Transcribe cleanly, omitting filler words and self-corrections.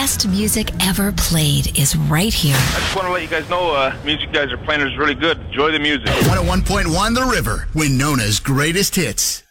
best music ever played is right here. I just want to let you guys know, music you guys are playing is really good. Enjoy the music. 101.1 The River, Winona's greatest hits.